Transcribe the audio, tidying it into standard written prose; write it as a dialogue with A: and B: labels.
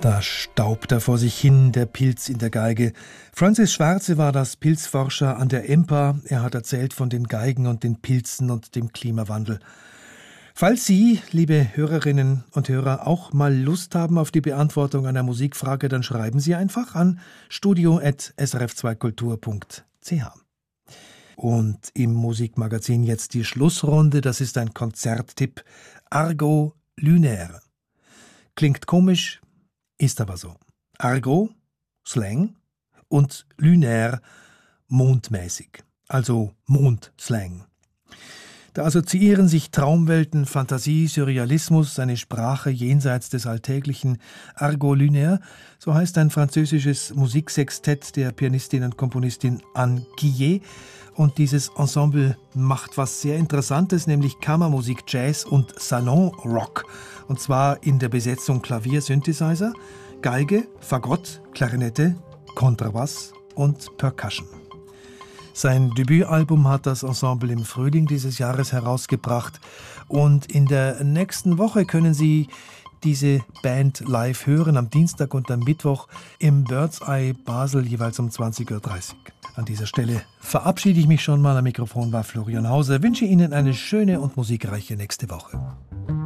A: Da staubt er vor sich hin, der Pilz in der Geige. Francis Schwarze war das Pilzforscher an der EMPA. Er hat erzählt von den Geigen und den Pilzen und dem Klimawandel. Falls Sie, liebe Hörerinnen und Hörer, auch mal Lust haben auf die Beantwortung einer Musikfrage, dann schreiben Sie einfach an studio@srf2kultur.ch. Und im Musikmagazin jetzt die Schlussrunde, das ist ein Konzerttipp. Argot Lunaire. Klingt komisch, ist aber so. Argot, Slang, und Lunaire, mondmäßig, also Mondslang. Da assoziieren sich Traumwelten, Fantasie, Surrealismus, eine Sprache jenseits des Alltäglichen. Argot Lunaire, so heißt ein französisches Musiksextett der Pianistin und Komponistin Anne Guillet. Und dieses Ensemble macht was sehr Interessantes, nämlich Kammermusik, Jazz und Salon-Rock. Und zwar in der Besetzung Klavier, Synthesizer, Geige, Fagott, Klarinette, Kontrabass und Percussion. Sein Debütalbum hat das Ensemble im Frühling dieses Jahres herausgebracht. Und in der nächsten Woche können Sie diese Band live hören, am Dienstag und am Mittwoch im Bird's Eye Basel, jeweils um 20:30 Uhr. An dieser Stelle verabschiede ich mich schon mal. Am Mikrofon war Florian Hauser. Wünsche Ihnen eine schöne und musikreiche nächste Woche.